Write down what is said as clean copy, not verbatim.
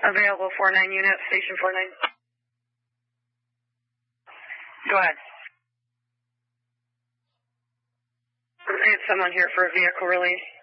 Available 49 unit, station 49. Go ahead. I had someone here for a vehicle release.